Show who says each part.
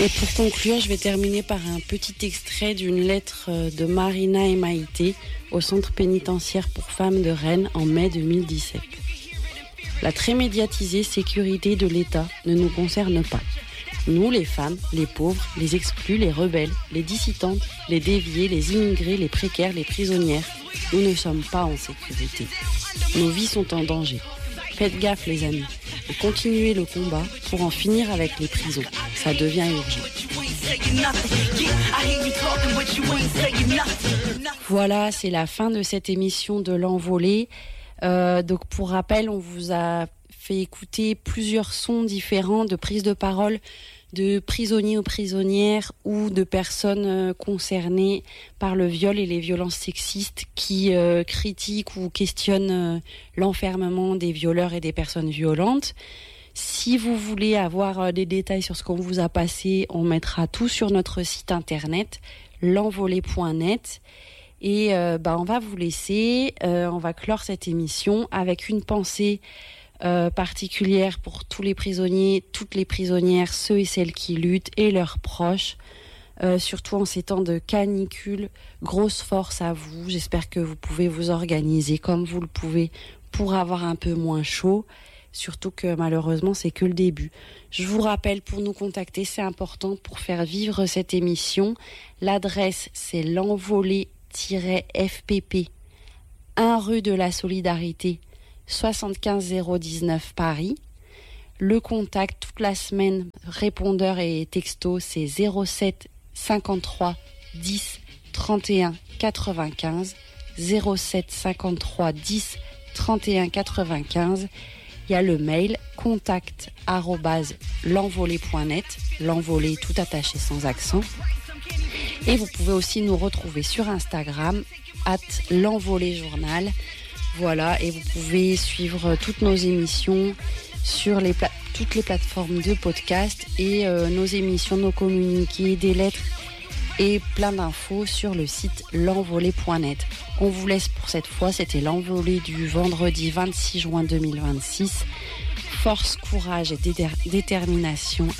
Speaker 1: Et pour conclure, je vais terminer par un petit extrait d'une lettre de Marina et Maïté au centre pénitentiaire pour femmes de Rennes en mai 2017. La très médiatisée sécurité de l'État ne nous concerne pas. Nous, les femmes, les pauvres, les exclus, les rebelles, les dissidentes, les déviés, les immigrés, les précaires, les prisonnières, nous ne sommes pas en sécurité. Nos vies sont en danger. Faites gaffe les amis et continuez le combat pour en finir avec les prisons. Ça devient urgent. Voilà, c'est la fin de cette émission de l'Envolée. Donc pour rappel, on vous a fait écouter plusieurs sons différents de prises de parole de prisonniers ou prisonnières ou de personnes concernées par le viol et les violences sexistes qui critiquent ou questionnent l'enfermement des violeurs et des personnes violentes. Si vous voulez avoir des détails sur ce qu'on vous a passé, on mettra tout sur notre site internet l'envolée.net. Et on va vous laisser, on va clore cette émission avec une pensée particulière pour tous les prisonniers, toutes les prisonnières, ceux et celles qui luttent et leurs proches, surtout en ces temps de canicule. Grosse force à vous, j'espère que vous pouvez vous organiser comme vous le pouvez pour avoir un peu moins chaud, surtout que malheureusement c'est que le début. Je vous rappelle, pour nous contacter, c'est important pour faire vivre cette émission, l'adresse c'est l'envolée-fpp 1 rue de la Solidarité 75 019 Paris. Le contact toute la semaine, répondeur et texto, c'est 07 53 10 31 95. 07 53 10 31 95. Il y a le mail contact@l'envolée.net, l'envolée tout attaché sans accent. Et vous pouvez aussi nous retrouver sur Instagram @l'envoléjournal. Voilà, et vous pouvez suivre toutes nos émissions sur toutes les plateformes de podcast et nos émissions, nos communiqués, des lettres et plein d'infos sur le site l'envolée.net. On vous laisse pour cette fois, c'était l'envolée du vendredi 26 juin 2026. Force, courage et détermination